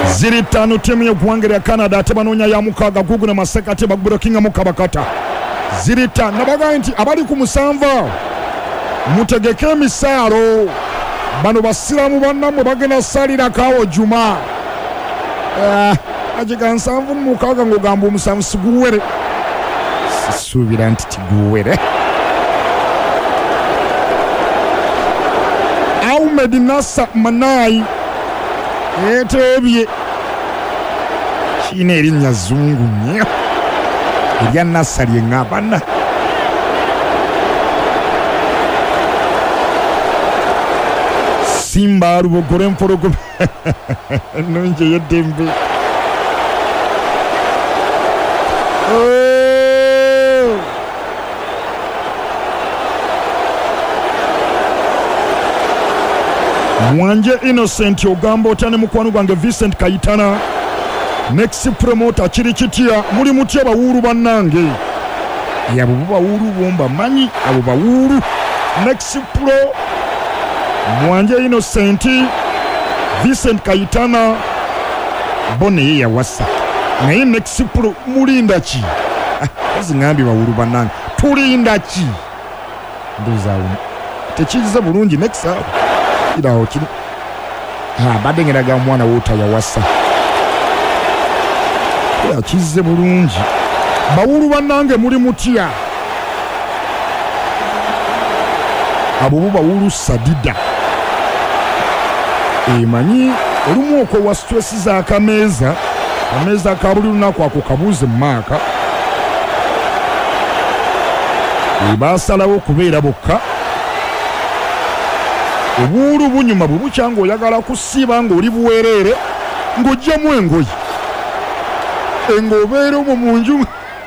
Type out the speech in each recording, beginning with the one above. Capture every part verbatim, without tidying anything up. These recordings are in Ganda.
ziri ttaano tiimu y'eggwanga lya Canada ate banoonya ya mukaaga gugu na maseka ate babulokinga mu kabakata ziri ttaano nabagaa nti abali ku musanvu mutegeke emisaalo bano basiraamu bannammwe bagenda saalira kaawo juma agiga nsanvu mu mukaaga ng'ogamba omusanvu siguwere sisuubira nti tiguwere Ahmed Nasser Manai yeteebye kiina erinnya zungu nnyo erya Nasser lyeŋŋambana Simba Lubogole Empologome ennungi ey'eddembe Mwanje Innocent ogamba otya ne mukwano gwange Vincent Kayitana next promoter kiri kitya muli mutya bawuulu bannange yabo bawuulu bomba manyi abo bawuulu next pro Mwanje Innocent Vincent Kayitana bone ye yawasa naye next pro mulinda ki azingambi bawuulu bannange tulinda ki ndozawo tekiziza bulungi next hour iraho kiri ha badde ngeraga mwana wota yawasa ya kize bulungi bawulu bannange muri mutya abo bo bawulu sadida emanyi olumu okwo wa stress za kameza ameza kabuli lunaku akukabuze maka ibasalawo kubeera bokka obuulu bunyuma bwe bukyanga oyagala kusiiba ng'oli buweerere ng'ojjamu engoyi eng'obeera omwo mu nju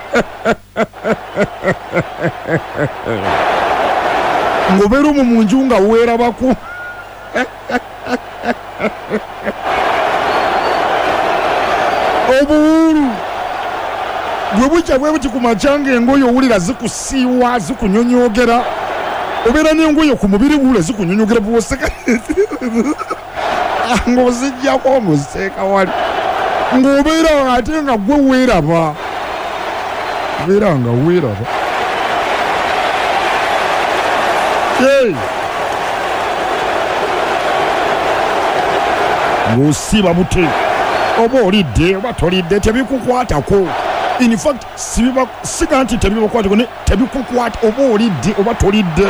ng'obeera omwo mu nju nga weerabaku obuulu bwe bukya bwe buti ku makyanga engoyi owulira zikusiiwa zikunyonyogera obeera n'engoye ku mubiri buule zikunyonyogera bwoseka ng'ozijjako ng'oziteeka wali ng'obeera ate nga gwe weeraba obeera nga weeraba ng'osiiba bute oba olidde oba tolidde tebikukwatako in fact siga nti tebibakwatako ne tebikukwata oba olidde oba tolidde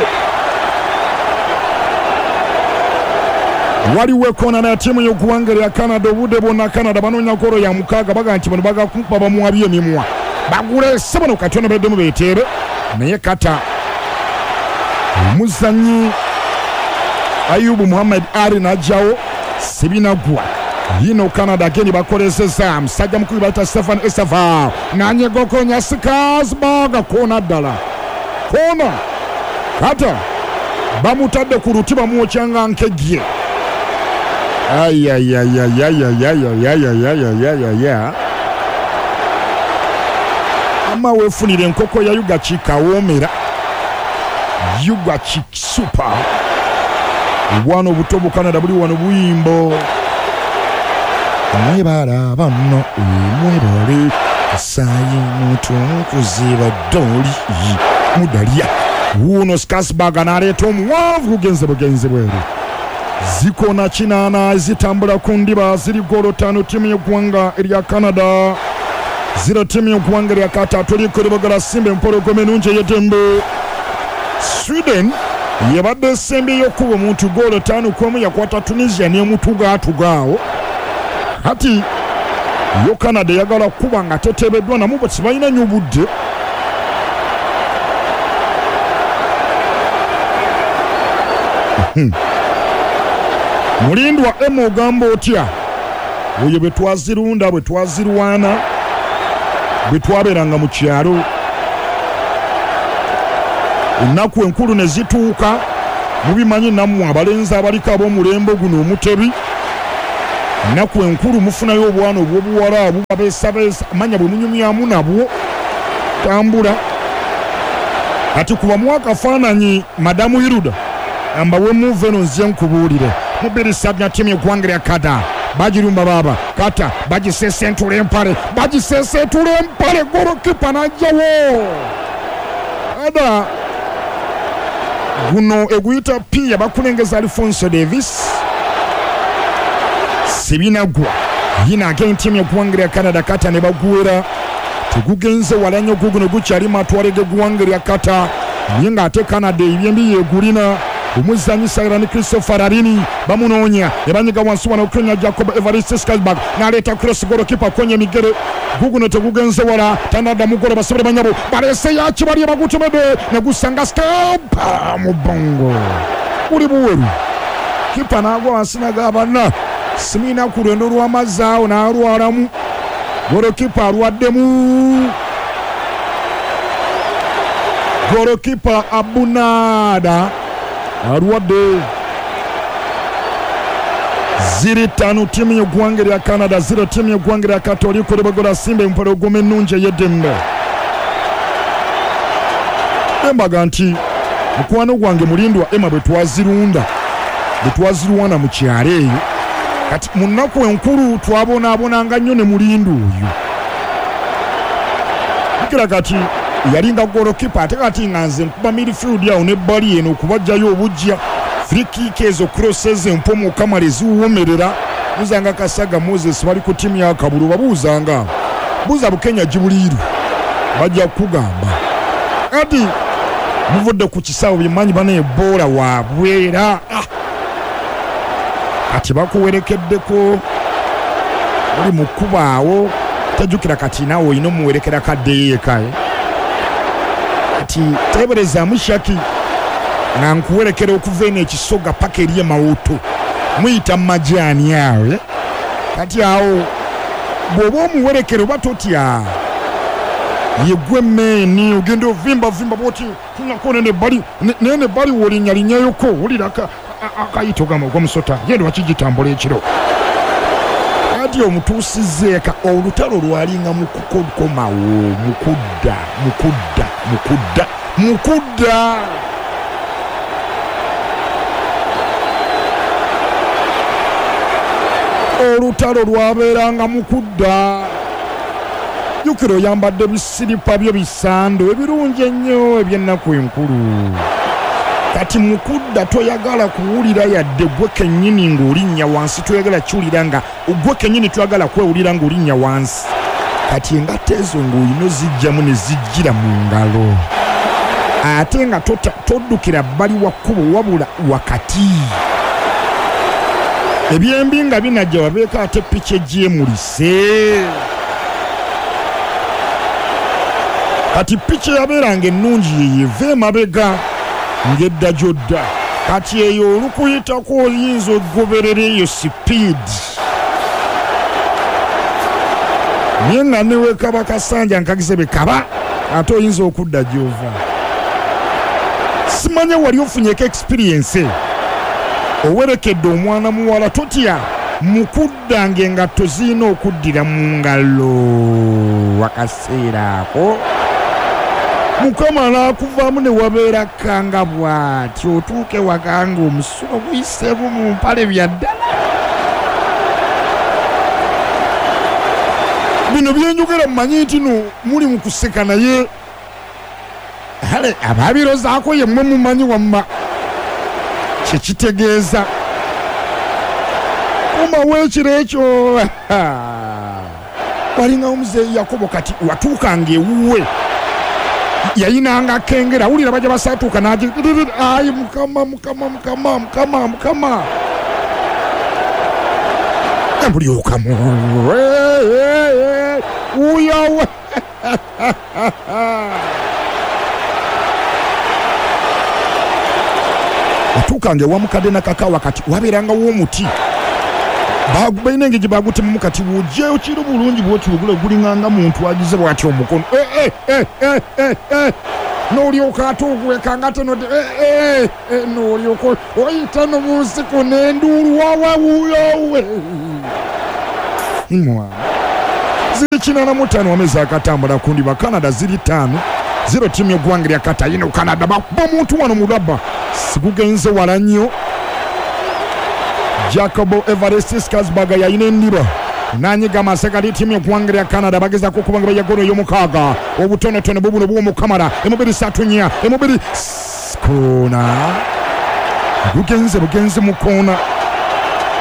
waliwo ekoona na ttiimu y'eggwanga lya Canada obudde bwonna Canada banoonya golo ya mukaaga baga nti bano bagakuba bamuwabye emimwa bagulese bano katono beddemu beeteere naye kata omuzannyi Ayubu Muhammad Ali n'ajjawo sibinagwa yino Canada geni bakoleseza musajja mukulu bayita Stefan Esava nanyegoko Nyasikasbaga kona ddala kona kata bamutadde ku luti bamuwokyanga nkejje ayayayayayayayayayayaya ama wefunire enkoko ya Yuga Chikawoomera Yuga Chik Super obwana obuto bu Canada buli wano buyimbo mwebala bano mwebale sayi mutu kuziba doli mudalia wuno Skasbaga naleeta omuwanvu kugenze bugenze bweru zikona kinaana zitambula ku ndiba ziri golo ttaano ttiimu y'eggwanga erya Canada ziro ttiimu y'eggwanga erya kataatu likolebagala Simba Empologome ennungi ey'eddembe Sweden yebadde essembe y'okkuba omuntu golo ttaano ku emu yakwata Tunisia n'emutugaatugaawo hati yo Canada yagala kuba nga tetebeddwa namu bwe sibalina nnyo budde mulindwa emu ogamba otya oyo bwe twazirunda bwe twazirwana bwe twabeeranga mu kyalo ennaku enkulu ne zituuka mubimanyi nammwe abalenzi abaliko ab'omulembe guno omutebi ennaku enkulu mufunayo obwana obw'obuwala abubabeesabeesa manya bwe munyumyamu nabwo tambula kati kuba mwakafaananyi madamu Iruda ambawe muve eno nze nkubuulire mubiri sabya ttiimu y'eggwanga lya Canada bagirumba baba kata bagisesentula empale bagisesentula empale golokipa najjawo ada guno eguyita pia bakulengeza Alfonso Davis sibinagwa yina again team y'eggwanga Canada kata ne baguwera tegugenze wala nnyo guguno gukyali matwale g'eggwanga lya kata naye ng'ate Canada ebyembi yeegulina omuzanyisa era ne Christopher Larini bamunoonya ne banyiga wansi wano Kenya Jacob Evariste Skalbag n'aleeta cross golokipa konye migere guguno tegugenze wala tanada mugolo basobole banyabo balese yakibali bagutomede ne gusanga Skalpa mu bongo kuli buweru kipa n'agwa wansi n'agabana simina ku lwendo lw'amazaawo n'alwalamu golokipa alwaddemu golokipa Abunada alwadde ziri tano timu y'eggwanga lya Canada zero timu y'eggwanga lya Katoliko libagola Simba empale ogoma ennungi ey'eddembe embaga nti mukwano gwange mulindwa Emma bwe twazirunda bwe twazirwana mu kyalo eyo kati mu nnaku enkulu twabonaabonanga nnyo ne mulindu oyo ikira kati yalinga golokipa ate kati nga nze nkuba midfield awo n'ebbali eno okubajjayo obujja free kick ezo crosses empomu kamale ziwumerera buzanga Kasaga Moses bali ku timu ya Kabulu babuuzanga buza Bukenya Jibuliru bajja kugamba ati muvudde ku kisawo bimanyi bana ebola wabwera ah. Ati bakuwerekeddeko oli mukubaawo tajukira kati nawe olina omuwerekera kaddeyeekaye ati teberezaamu shaki nga nkuwerekera okuva eno ekisoga paka eri emawuto muyita majaani awe kati awo bw'oba omuwerekera oba totya yegwe meeni ogenda ovimba vimba bwoti tunako nene bali nene bali wolinnyalinyayoko wulira akayito gama ogw'omusota genda wakigitambula ekiro ati omutuusizeeka olutalo lwalinga mukukomawo mukudda mukudda mukudda mukudda olutalo lwabeeranga mukudda jukiro yambadde bisiripa byo bisando ebirungi ennyo eby'ennaku enkulu kati mukudda toyagala kuwulira yadde gwe kennyini ng'olinnya wansi toyagala kiwulira nga gwe kennyini toyagala kwewulira ng'olinnya wansi kati engatta ezo ng'olina zijjamu ne zijjira mu ngalo ate nga toddukira bbali wa kkubo wabula wakati ebyembi nga binajja wabeeko ate piki egyemulise kati piki yabeeranga ennungi yeyeva emabega ng'edda gyodda kati eyo olukuyitako oyinza ogoberera eyo sipiidi naye nga newekaba kasanja nkagize be kaba ate oyinza okudda gy'ova simanye wali ofunyeko experience owerekedde omwana muwala totya mukudda ng'engatto zirina okuddira mu ngalo wakaseera ako Mukama n'akuvaamu ne wabeera kanga bw'ati otuuke wakanga omusulo guyiseemu mu mpale bya ddala bino byenjogera mmanyi nti no muli mu kuseka naye hale abaabirozaako yemmwe mumanyi wamma kyekitegeeza kumawo ekiro ekyo walinga omuzeeyi Yakobo kati watuukanga ewuwe yayinanga kengera wulira bajja basatuuka naji ayi mukama mukama mukama mukama mukama embulyokamu uyawe atuukange wamukadde nakakawa kati wabeeranga w'omuti balina engeri gye bagutemamu kati bw'ogyeyo kiri bulungi bw'okiwugula gulinganga muntu agize bw'ati omukono n'olyoka ate ogwekanga te n'olyoka oyita no mu nsiko n'enduulu wawawuyowe ziri kinaana mu ttaano amezi akatambula kundi ba Canada ziri ttaano zero timu y'eggwanga lya kata yino Canada bakuba omuntu wano mu lwabba sigugenze wala nnyo Jacobo Everest Skazbaga yayina endiba nanyiga masekali timu y'eggwanga lya Canada bagezaako okuba nga bayagona ey'omukaaga obutonotono bubuno bw'omukamala emubiri satunya emubiri koona bugenze bugenze mu koona